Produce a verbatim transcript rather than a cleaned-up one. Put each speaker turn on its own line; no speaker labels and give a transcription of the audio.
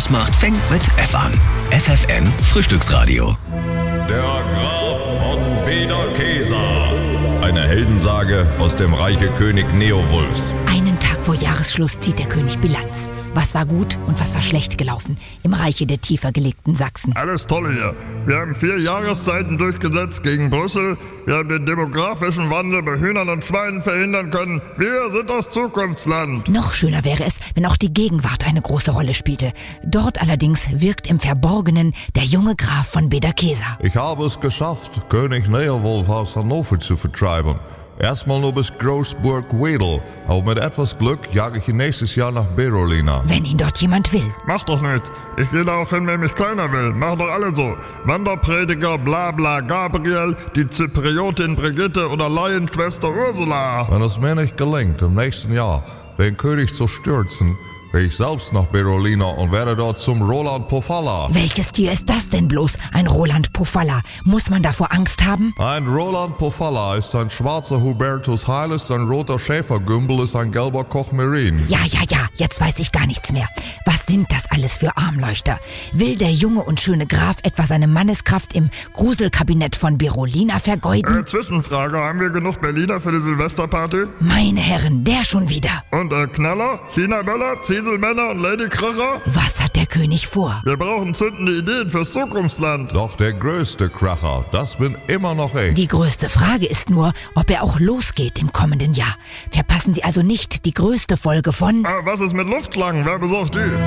Spaß macht, fängt mit F an. F F N Frühstücksradio.
Der Graf von Bederkesa. Eine Heldensage aus dem Reiche König Neowulfs.
Einen Tag vor Jahresschluss zieht der König Bilanz. Was war gut und was war schlecht gelaufen im Reiche der tiefer gelegten Sachsen?
Alles toll hier. Wir haben vier Jahreszeiten durchgesetzt gegen Brüssel. Wir haben den demografischen Wandel bei Hühnern und Schweinen verhindern können. Wir sind das Zukunftsland.
Noch schöner wäre es, wenn auch die Gegenwart eine große Rolle spielte. Dort allerdings wirkt im Verborgenen der junge Graf von Bederkesa.
Ich habe es geschafft, König Neowulf aus Hannover zu vertreiben. Erstmal nur bis Großburg Wedel, aber mit etwas Glück jage ich ihn nächstes Jahr nach Berolina.
Wenn ihn dort jemand will.
Mach doch nicht. Ich gehe da auch hin, wenn mich keiner will. Mach doch alle so. Wanderprediger, bla bla Gabriel, die Zypriotin Brigitte oder Laienschwester Ursula.
Wenn es mir nicht gelingt, im nächsten Jahr den König zu stürzen, gehe ich selbst nach Berolina und werde dort zum Roland Pofalla.
Welches Tier ist das denn bloß? Ein Roland Pofalla. Muss man davor Angst haben?
Ein Roland Pofalla ist ein schwarzer Hubertus Heiles, ein roter Schäfergümbel ist ein gelber Kochmerin.
Ja, ja, ja, jetzt weiß ich gar nichts mehr. Was sind das alles für Armleuchter? Will der junge und schöne Graf etwa seine Manneskraft im Gruselkabinett von Berolina vergeuden?
Äh, Zwischenfrage, haben wir genug Berliner für die Silvesterparty?
Meine Herren, der schon wieder.
Und äh, Knaller, China-Böller, Zieselmänner und Ladykracher?
Was hat der König vor?
Wir brauchen zündende Ideen fürs Zukunftsland.
Doch der größte Kracher, das bin immer noch ich.
Die größte Frage ist nur, ob er auch losgeht im kommenden Jahr. Verpassen Sie also nicht die größte Folge von...
Ah, was ist mit Luftschlangen? Wer besorgt die?